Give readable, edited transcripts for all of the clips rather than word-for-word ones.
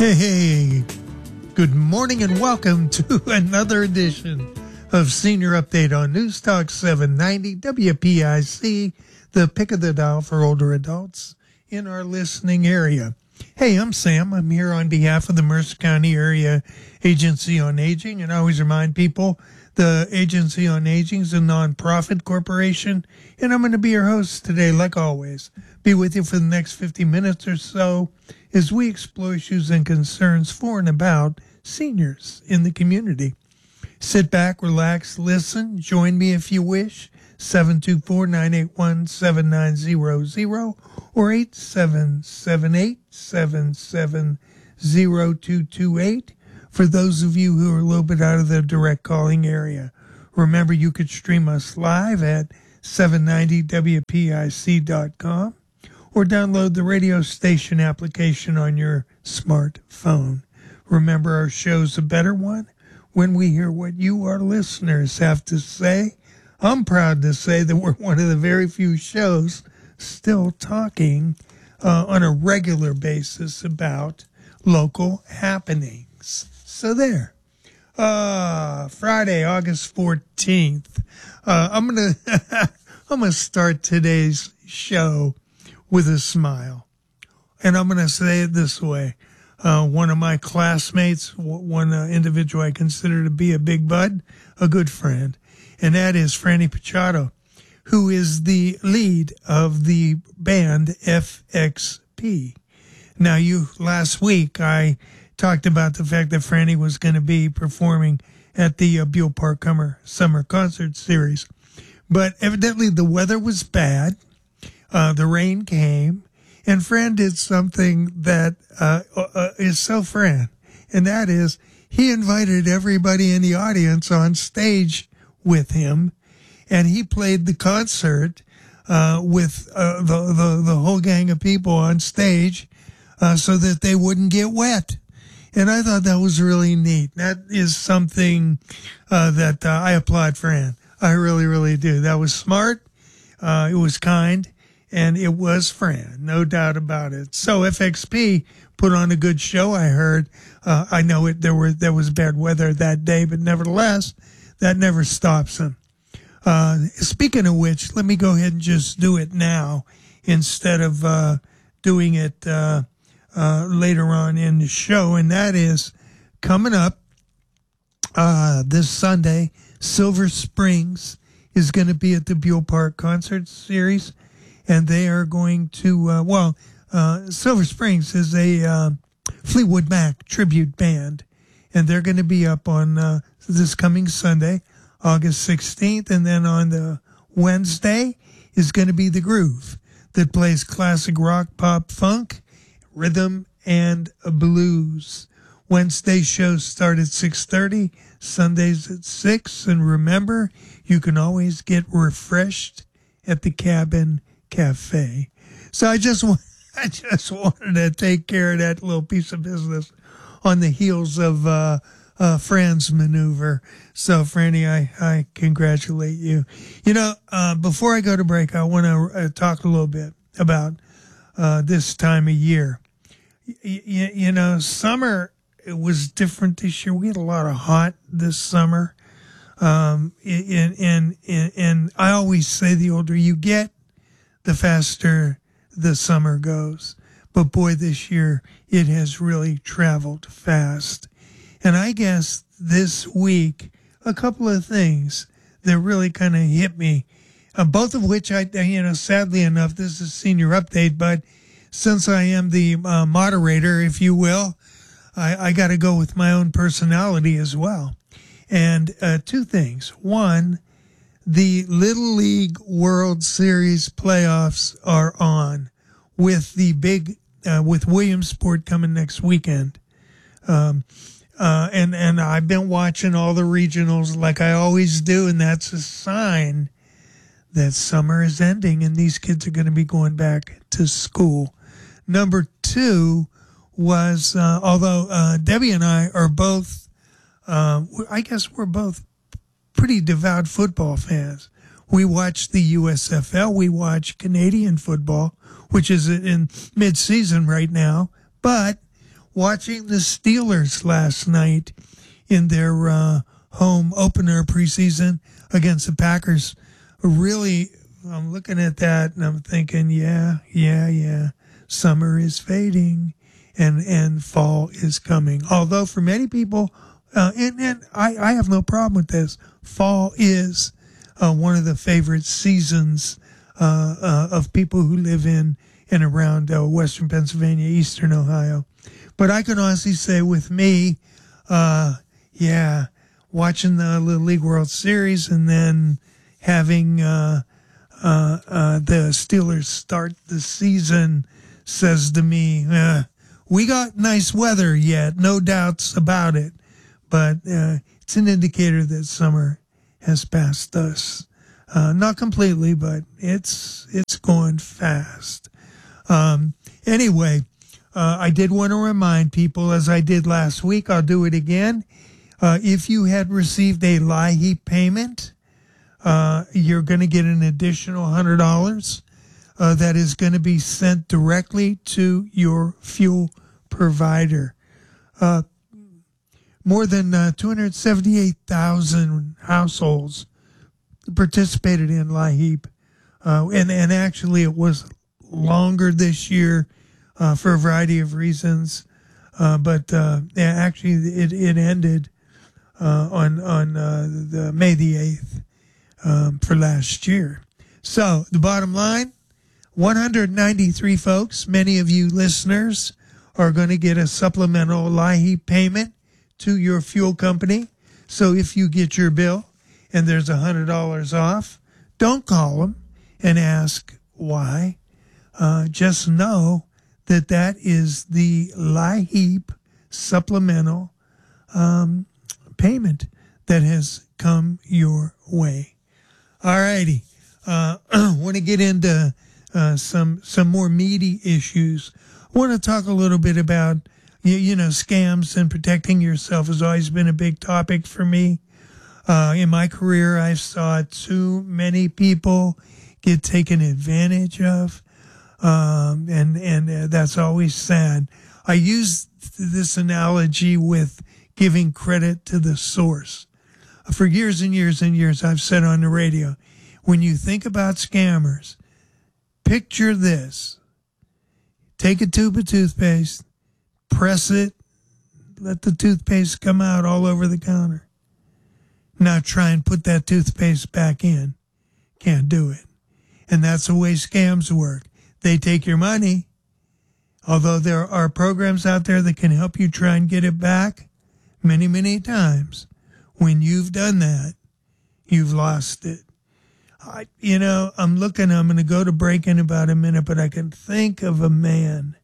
Hey, good morning and welcome to another edition of Senior Update on News Talk 790 WPIC, the pick of the dial for older adults in our listening area. Hey, I'm Sam. I'm here on behalf of the Mercer County Area Agency on Aging, and I always remind people the Agency on Aging is a nonprofit corporation, and I'm going to be your host today, like always. Be with you for the next 50 minutes or so as we explore issues and concerns for and about seniors in the community. Sit back, relax, listen. Join me if you wish. 724-981-7900 or 8778-770228 for those of you who are a little bit out of the direct calling area. Remember, you could stream us live at 790WPIC.com or download the radio station application on your smartphone. Remember, our show's a better one when we hear what you, our listeners, have to say. I'm proud to say that we're one of the very few shows still talking on a regular basis about local happenings. So there. Friday, August 14th. I'm gonna start today's show with a smile. And I'm going to say it this way. One of my classmates, one individual I consider to be a big bud, a good friend, and that is Franny Pachado, who is the lead of the band FXP. Now, last week I talked about the fact that Franny was going to be performing at the Buell Park Summer Concert Series. But evidently the weather was bad. The rain came, and Fran did something that is so Fran, and that is he invited everybody in the audience on stage with him, and he played the concert with the whole gang of people on stage so that they wouldn't get wet. And I thought that was really neat. That is something that I applaud Fran. I really, really do. That was smart. It was kind. And it was Fran, no doubt about it. So FXP put on a good show, I heard. I know there was bad weather that day, but nevertheless, that never stops them. Speaking of which, let me go ahead and just do it now instead of doing it later on in the show. And that is coming up this Sunday. Silver Springs is going to be at the Buell Park Concert Series. And they are going to, Silver Springs is a Fleetwood Mac tribute band. And they're going to be up on this coming Sunday, August 16th. And then on the Wednesday is going to be The Groove that plays classic rock, pop, funk, rhythm, and blues. Wednesday shows start at 6:30, Sundays at 6. And remember, you can always get refreshed at the Cabin Cafe. So I just wanted to take care of that little piece of business on the heels of Fran's maneuver. So Franny, I congratulate you. Before I go to break, I want to talk a little bit about this time of year. Summer, it was different this year. We had a lot of hot this summer. And I always say the older you get, the faster the summer goes. But boy, this year it has really traveled fast. And I guess this week, a couple of things that really kind of hit me, both of which sadly enough, this is Senior Update, but since I am the moderator, if you will, I got to go with my own personality as well. And two things. One, the Little League World Series playoffs are on with the big, with Williamsport coming next weekend. And I've been watching all the regionals like I always do, and that's a sign that summer is ending and these kids are going to be going back to school. Number two was, although Debbie and I are both, I guess we're both pretty devout football fans. We watch the USFL. We watch Canadian football, which is in mid-season right now. But watching the Steelers last night in their home opener preseason against the Packers. Really, I'm looking at that and I'm thinking, yeah. Summer is fading and fall is coming. Although for many people, and I have no problem with this, fall is one of the favorite seasons of people who live in and around western Pennsylvania, eastern Ohio. But I can honestly say with me, watching the Little League World Series and then having the Steelers start the season says to me, we got nice weather yet, no doubts about it, but it's an indicator that summer has passed us. Not completely, but it's going fast. Anyway, I did want to remind people, as I did last week, I'll do it again. If you had received a LIHEAP payment, you're going to get an additional $100 that is going to be sent directly to your fuel provider. More than 278,000 households participated in LIHEAP, and actually it was longer this year for a variety of reasons, but actually it ended on the May the 8th for last year. So the bottom line, 193 folks, many of you listeners, are going to get a supplemental LIHEAP payment to your fuel company. So if you get your bill and there's $100 off, don't call them and ask why. Just know that is the LIHEAP supplemental payment that has come your way. All righty. Want to get into some more meaty issues. I want to talk a little bit about, scams, and protecting yourself has always been a big topic for me. In my career, I saw too many people get taken advantage of, and that's always sad. I use this analogy with giving credit to the source. For years and years and years, I've said on the radio, when you think about scammers, picture this. Take a tube of toothpaste, press it, let the toothpaste come out all over the counter. Now try and put that toothpaste back in. Can't do it. And that's the way scams work. They take your money, although there are programs out there that can help you try and get it back many, many times. When you've done that, you've lost it. I'm going to go to break in about a minute, but I can think of a man,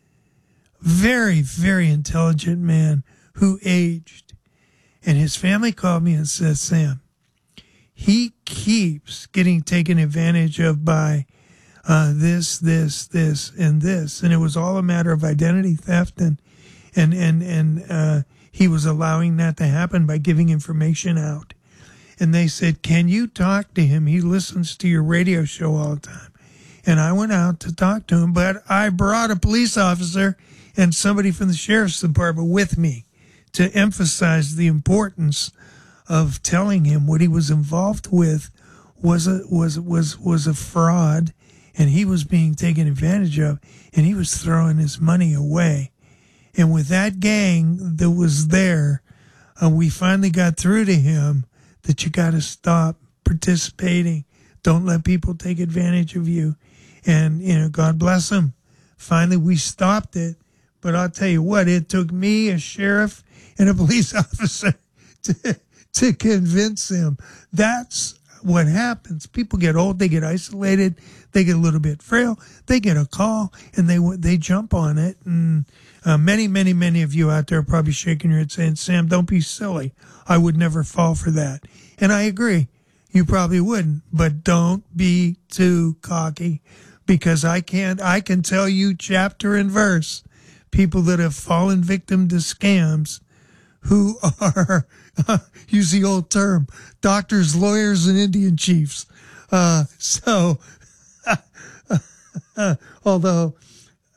very, very intelligent man who aged, and his family called me and said, Sam, he keeps getting taken advantage of by this, and this. And it was all a matter of identity theft, and he was allowing that to happen by giving information out. And they said, can you talk to him? He listens to your radio show all the time. And I went out to talk to him, but I brought a police officer and somebody from the sheriff's department with me to emphasize the importance of telling him what he was involved with was a fraud, and he was being taken advantage of, and he was throwing his money away. And with that gang that was there, we finally got through to him that you got to stop participating. Don't let people take advantage of you. And, God bless him. Finally, we stopped it. But I'll tell you what, it took me, a sheriff, and a police officer to convince him. That's what happens. People get old, they get isolated, they get a little bit frail, they get a call, and they jump on it. And many, many, many of you out there are probably shaking your head saying, Sam, don't be silly. I would never fall for that. And I agree. You probably wouldn't, but don't be too cocky, because I can tell you chapter and verse people that have fallen victim to scams who are, use the old term, doctors, lawyers, and Indian chiefs. Although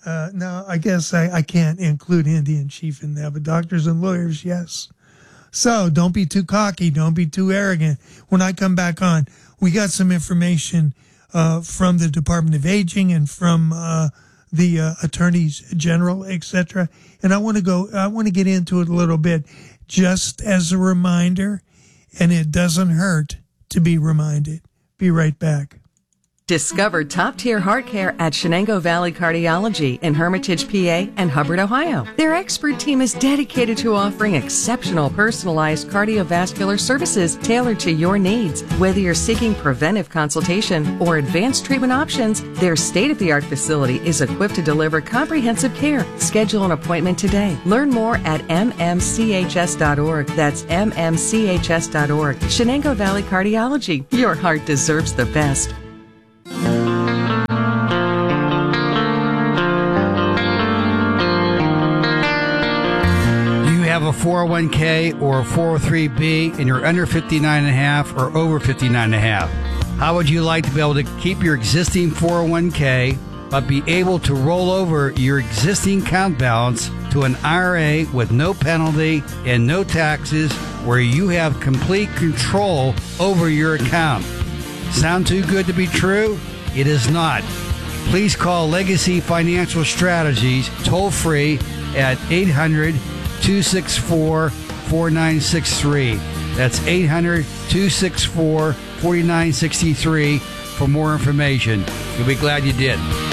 Now, I guess I can't include Indian chief in that, but doctors and lawyers, yes. So don't be too cocky. Don't be too arrogant. When I come back on, we got some information from the Department of Aging and from the attorneys general, etc. And I want to get into it a little bit just as a reminder, and it doesn't hurt to be reminded. Be right back. Discover top-tier heart care at Shenango Valley Cardiology in Hermitage, PA, and Hubbard, Ohio. Their expert team is dedicated to offering exceptional personalized cardiovascular services tailored to your needs. Whether you're seeking preventive consultation or advanced treatment options, their state-of-the-art facility is equipped to deliver comprehensive care. Schedule an appointment today. Learn more at mmchs.org. That's mmchs.org. Shenango Valley Cardiology. Your heart deserves the best. Have a 401k or a 403b and you're under 59 and a half or over 59 and a half. How would you like to be able to keep your existing 401k but be able to roll over your existing account balance to an IRA with no penalty and no taxes where you have complete control over your account? Sound too good to be true? It is not. Please call Legacy Financial Strategies toll free at 800-264-4963. That's 800-264-4963 for more information. You'll be glad you did.